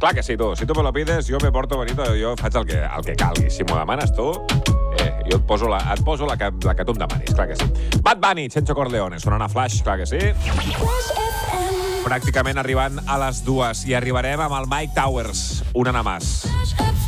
Clar que sí, tu. Si tu me lo pides, jo me porto bonito, jo faig el que calgui. Si m'ho demanes tu, jo et poso la que tu em demanis, clar que sí. Bad Bunny, Chencho Corleone, sonant a Flash, clar que sí. Pràcticament arribant a les 2 i arribarem amb el Mike Towers, una nada más.